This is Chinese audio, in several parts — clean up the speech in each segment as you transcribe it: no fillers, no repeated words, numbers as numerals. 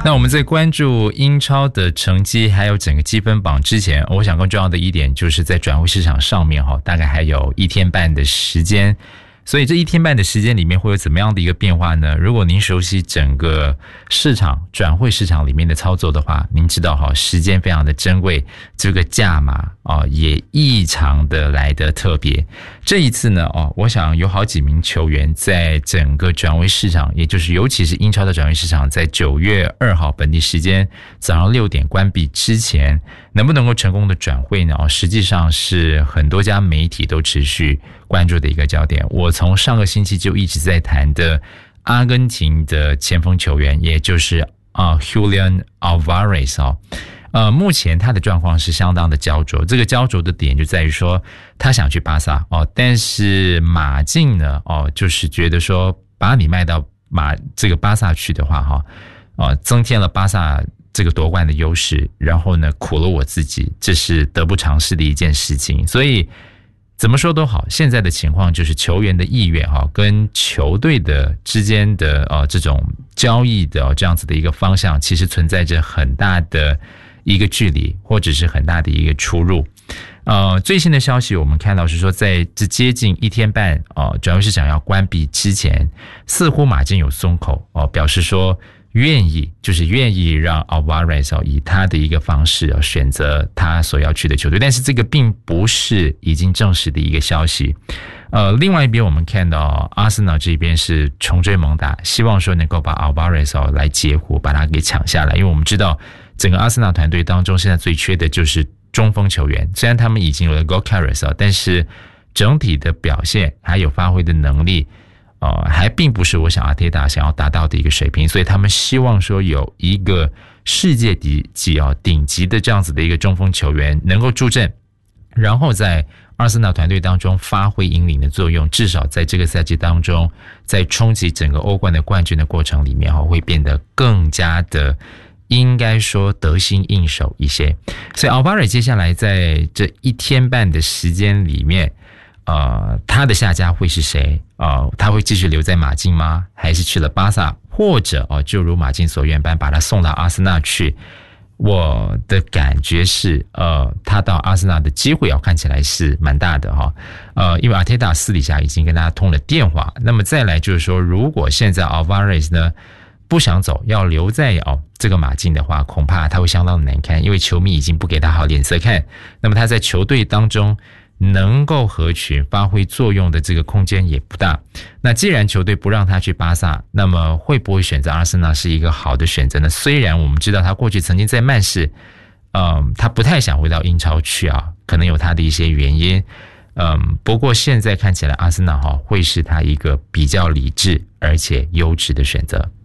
那我们在关注英超的成绩还有整个积分榜之前，我想更重要的一点就是在转会市场上面大概还有1天半的时间，所以这1天半的时间里面会有怎么样的一个变化呢？如果您熟悉整个市场转会市场里面的操作的话，您知道时间非常的珍贵，这个价码也异常的来得特别。这一次呢我想有好几名球员在整个转会市场，也就是尤其是英超的转会市场，在9月2号本地时间早上6点关闭之前，能不能够成功的转会呢？实际上是很多家媒体都持续关注的一个焦点。我从上个星期就一直在谈的阿根廷的前锋球员，也就是Julian Alvarez目前他的状况是相当的焦灼，这个焦灼的点就在于说他想去巴萨但是马竞呢就是觉得说把你卖到这个巴萨去的话增添了巴萨这个夺冠的优势，然后呢苦了我自己，这是得不偿失的一件事情。所以怎么说都好，现在的情况就是球员的意愿跟球队的之间的这种交易的这样子的一个方向，其实存在着很大的一个距离，或者是很大的一个出入。最新的消息我们看到是说，在这接近1天半转会市场要关闭之前，似乎马竞有松口表示说愿意让 Alvarez 以他的一个方式选择他所要去的球队，但是这个并不是已经证实的一个消息。另外一边我们看到阿森纳这边是穷追猛打，希望说能够把 Alvarez 来截胡，把他给抢下来。因为我们知道整个阿森纳团队当中现在最缺的就是中锋球员，虽然他们已经有了 Gyökeres 但是整体的表现还有发挥的能力还并不是我想阿铁达想要达到的一个水平，所以他们希望说有一个世界级顶级的这样子的一个中锋球员能够助阵，然后在阿森纳团队当中发挥引领的作用，至少在这个赛季当中，在冲击整个欧冠的冠军的过程里面会变得更加的应该说得心应手一些。所以 Alvarez 接下来在这1天半的时间里面他的下家会是谁？他会继续留在马竞吗？还是去了巴萨？或者就如马竞所愿般把他送到阿森纳去？我的感觉是他到阿森纳的机会看起来是蛮大的因为阿铁达私底下已经跟他通了电话。那么再来就是说，如果现在 Alvarez 呢不想走，要留在这个马竞的话，恐怕他会相当的难堪，因为球迷已经不给他好脸色看。那么他在球队当中能够合群发挥作用的这个空间也不大。那既然球队不让他去巴萨，那么会不会选择阿森纳是一个好的选择呢？虽然我们知道他过去曾经在曼市他不太想回到英超去可能有他的一些原因不过现在看起来阿森纳会是他一个比较理智而且优质的选择。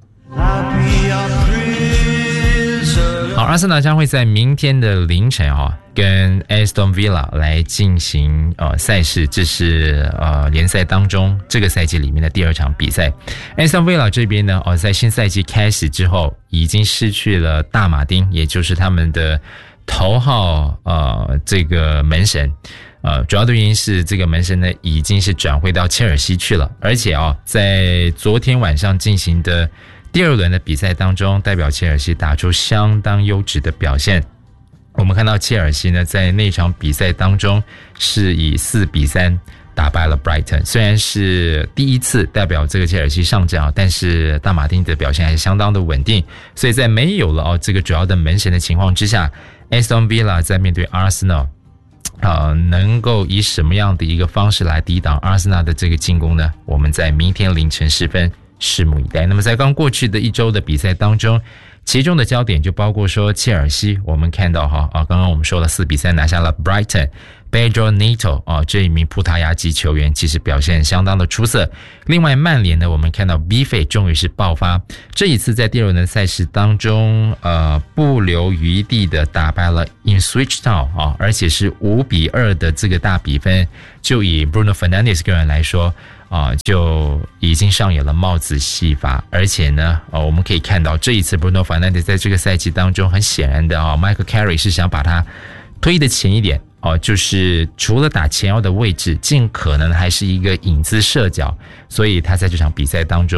好，阿森纳将会在明天的凌晨跟 Aston Villa 来进行赛事，这是联赛当中这个赛季里面的第2场比赛。Aston Villa 这边呢在新赛季开始之后已经失去了大马丁，也就是他们的头号这个门神。主要的原因是这个门神呢已经是转会到切尔西去了，而且在昨天晚上进行的第2轮的比赛当中，代表切尔西打出相当优质的表现。我们看到切尔西呢在那场比赛当中是以4-3打败了 Brighton， 虽然是第一次代表这个切尔西上阵但是大马丁的表现还是相当的稳定。所以在没有了这个主要的门神的情况之下， Aston Villa 在面对 Arsenal能够以什么样的一个方式来抵挡阿森纳的这个进攻呢？我们在明天凌晨10分拭目以待。那么在刚过去的1周的比赛当中，其中的焦点就包括说切尔西，我们看到刚刚我们说了4-3拿下了 Brighton，Pedro Neto 这一名葡萄牙籍球员其实表现相当的出色。另外曼联呢，我们看到 B 费终于是爆发，这一次在第2轮的赛事当中不留余地的打败了 Ipswich Town 而且是5-2的这个大比分。就以 Bruno Fernandes 个人来说就已经上演了帽子戏法。而且呢我们可以看到这一次 Bruno Fernandes 在这个赛季当中，很显然的Michael Carey 是想把他推得前一点就是除了打前腰的位置，尽可能还是一个影子射脚，所以他在这场比赛当中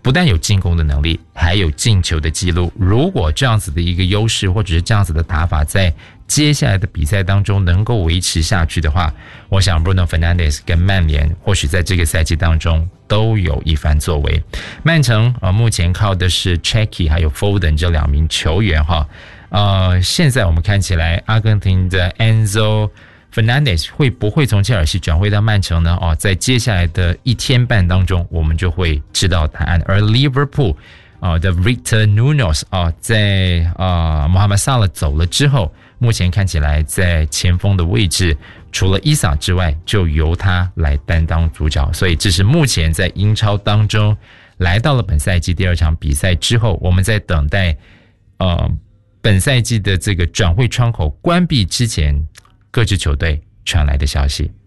不但有进攻的能力，还有进球的记录。如果这样子的一个优势，或者是这样子的打法，在接下来的比赛当中能够维持下去的话，我想 Bruno Fernandes 跟曼联或许在这个赛季当中都有一番作为。曼城目前靠的是 Checky 还有 Foden 这2名球员哈。现在我们看起来阿根廷的 Enzo Fernandez 会不会从切尔西转会到曼城呢？在接下来的1天半当中，我们就会知道答案。而 Liverpool 的 Victor Nunes 在Mohamed Salah 走了之后，目前看起来在前锋的位置，除了伊萨之外，就由他来担当主角。所以这是目前在英超当中来到了本赛季第2场比赛之后，我们在等待本赛季的这个转会窗口关闭之前，各支球队传来的消息。